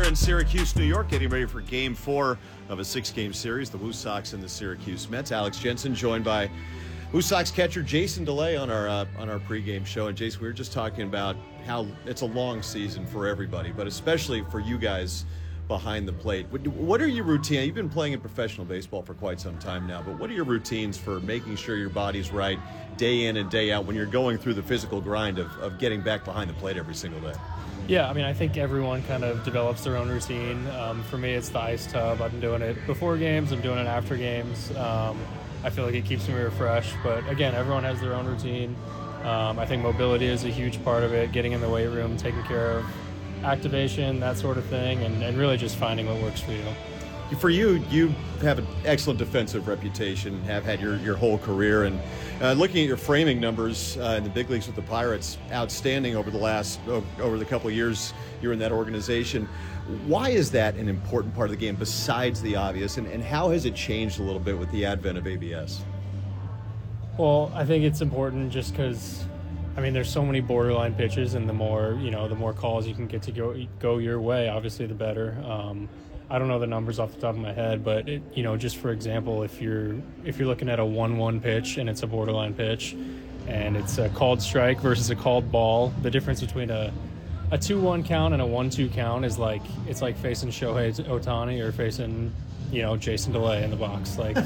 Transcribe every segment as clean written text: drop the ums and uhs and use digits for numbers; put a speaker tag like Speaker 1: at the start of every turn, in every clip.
Speaker 1: in Syracuse, New York, getting ready for Game 4 of a 6-game series, the Woo Sox and the Syracuse Mets. Alex Jensen joined by Woo Sox catcher Jason DeLay on our pregame show. And Jason, we were just talking about how it's a long season for everybody, but especially for you guys behind the plate. What are your routines? You've been playing in professional baseball for quite some time now, but what are your routines for making sure your body's right day in and day out when you're going through the physical grind of getting back behind the plate every single day?
Speaker 2: Yeah, I mean, I think everyone kind of develops their own routine. For me, it's the ice tub. I've been doing it before games. I'm doing it after games. I feel like it keeps me refreshed. But again, everyone has their own routine. I think mobility is a huge part of it, getting in the weight room, taking care of activation, that sort of thing, and really just finding what works for you.
Speaker 1: For you, you have an excellent defensive reputation, have had your whole career, and looking at your framing numbers in the big leagues with the Pirates, outstanding over the couple of years you're in that organization. Why is that an important part of the game besides the obvious, and how has it changed a little bit with the advent of ABS?
Speaker 2: Well, I think it's important just because, I mean, there's so many borderline pitches, and the more calls you can get to go your way, obviously the better. I don't know the numbers off the top of my head, but just for example, if you're looking at a 1-1 pitch and it's a borderline pitch, and it's a called strike versus a called ball, the difference between a 2-1 count and a 1-2 count is it's like facing Shohei Ohtani or facing Jason DeLay in the box. Like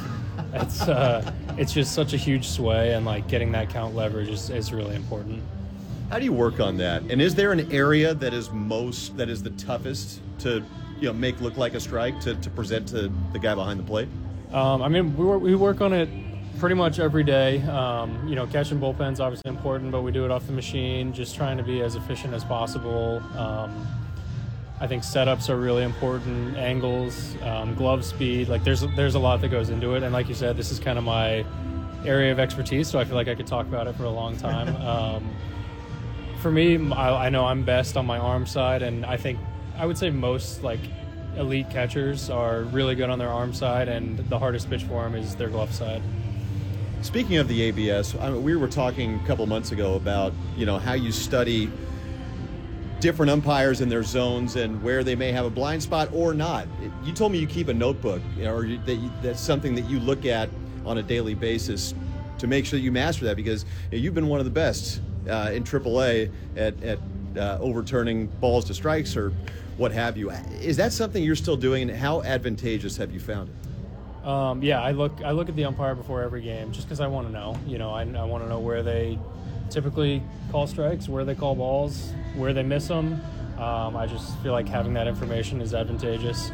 Speaker 2: it's just such a huge sway, and like getting that count leverage is really important.
Speaker 1: How do you work on that? And is there an area that is the toughest to make look like a strike to present to the guy behind the plate?
Speaker 2: I mean, we work on it pretty much every day. Catching bullpen's obviously important, but we do it off the machine, just trying to be as efficient as possible. I think setups are really important, angles, glove speed. Like there's a lot that goes into it, and like you said, this is kind of my area of expertise, so I feel like I could talk about it for a long time. For me, I know I'm best on my arm side, and I would say most elite catchers are really good on their arm side, and the hardest pitch for them is their glove side.
Speaker 1: Speaking of the ABS, we were talking a couple months ago about how you study different umpires in their zones and where they may have a blind spot or not. You told me you keep a notebook, or that's something that you look at on a daily basis to make sure that you master that, because you've been one of the best in AAA at overturning balls to strikes or what have you. Is that something you're still doing, and how advantageous have you found it?
Speaker 2: I look at the umpire before every game just because I want to know. I want to know where they typically call strikes, where they call balls, where they miss them. I just feel like having that information is advantageous.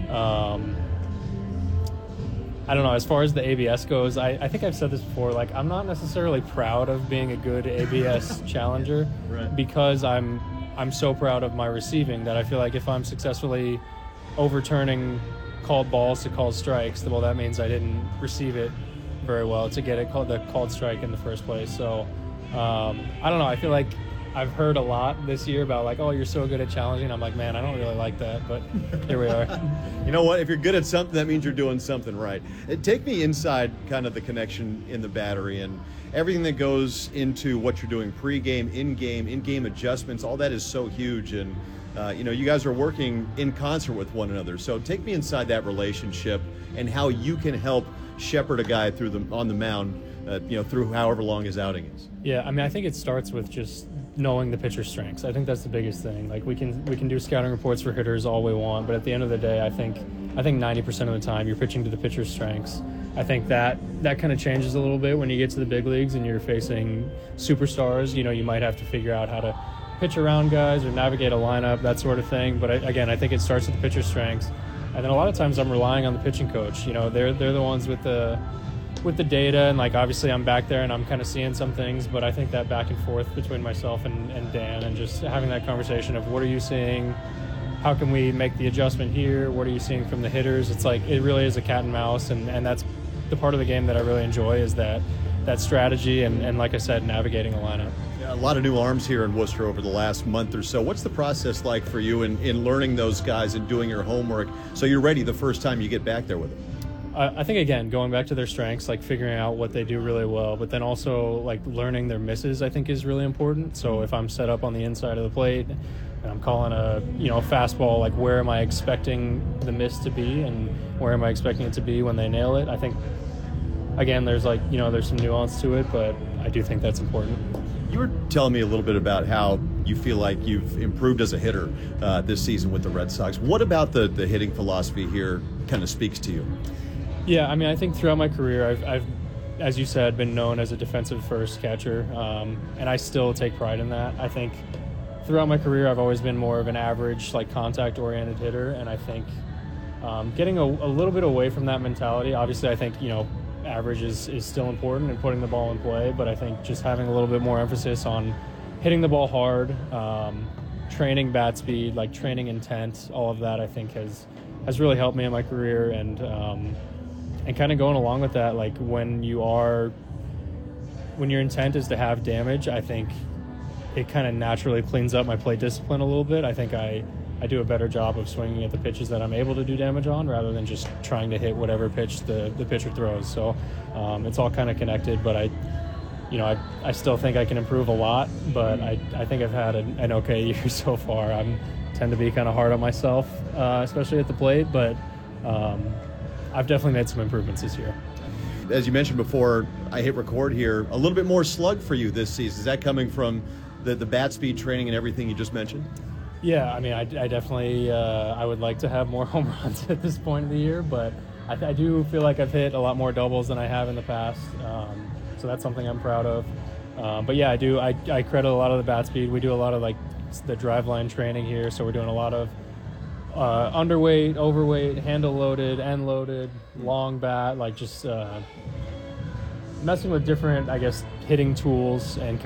Speaker 2: I don't know, as far as the ABS goes, I think I've said this before, I'm not necessarily proud of being a good ABS challenger, right, because I'm so proud of my receiving that I feel like if I'm successfully overturning called balls to called strikes, well, that means I didn't receive it very well to get it the called strike in the first place. So I don't know, I feel like I've heard a lot this year about oh, you're so good at challenging. I'm like, man, I don't really like that, but here we are.
Speaker 1: You know what? If you're good at something, that means you're doing something right. Take me inside kind of the connection in the battery and everything that goes into what you're doing pre-game, in-game adjustments. All that is so huge, and you guys are working in concert with one another. So take me inside that relationship and how you can help shepherd a guy on the mound, through however long his outing is.
Speaker 2: Yeah, I mean, I think it starts with just knowing the pitcher's strengths. I think that's the biggest thing. We can do scouting reports for hitters all we want, but at the end of the day, I think 90% of the time you're pitching to the pitcher's strengths. I think that kind of changes a little bit when you get to the big leagues and you're facing superstars. You might have to figure out how to pitch around guys or navigate a lineup, that sort of thing. But again, I think it starts with the pitcher's strengths. And then a lot of times I'm relying on the pitching coach. They're the ones with the data, and obviously I'm back there and I'm kind of seeing some things, but I think that back and forth between myself and Dan, and just having that conversation of what are you seeing, how can we make the adjustment here, what are you seeing from the hitters, it really is a cat and mouse, and that's the part of the game that I really enjoy, is that strategy and like I said, navigating a lineup.
Speaker 1: Yeah, a lot of new arms here in Worcester over the last month or so. What's the process like for you in learning those guys and doing your homework so you're ready the first time you get back there with them?
Speaker 2: I think, again, going back to their strengths, figuring out what they do really well, but then also learning their misses, I think is really important. So if I'm set up on the inside of the plate, and I'm calling a fastball, like where am I expecting the miss to be and where am I expecting it to be when they nail it. I think again there's there's some nuance to it, but I do think that's important.
Speaker 1: You were telling me a little bit about how you feel like you've improved as a hitter this season with the Red Sox. What about the hitting philosophy here kind of speaks to you?
Speaker 2: Yeah, I mean, I think throughout my career, I've as you said, been known as a defensive first catcher, and I still take pride in that. I think throughout my career, I've always been more of an average, like contact-oriented hitter, and I think getting a little bit away from that mentality. Obviously, I think average is still important and putting the ball in play, but I think just having a little bit more emphasis on hitting the ball hard, training bat speed, like training intent, all of that I think has really helped me in my career, and kind of going along with that, like when your intent is to have damage, I think it kind of naturally cleans up my plate discipline a little bit. I think I do a better job of swinging at the pitches that I'm able to do damage on rather than just trying to hit whatever pitch the pitcher throws. So it's all kind of connected, but I still think I can improve a lot, but I think I've had an okay year so far. I tend to be kind of hard on myself, especially at the plate, but I've definitely made some improvements this year.
Speaker 1: As you mentioned before, I hit record here, a little bit more slug for you this season. Is that coming from the bat speed training and everything you just mentioned?
Speaker 2: Yeah, I mean, I definitely I would like to have more home runs at this point of the year, but I do feel like I've hit a lot more doubles than I have in the past, so that's something I'm proud of. But yeah, I credit a lot of the bat speed. We do a lot of like the drive line training here, so we're doing a lot of underweight, overweight, handle loaded, end loaded, long bat, like just messing with different, I guess, hitting tools and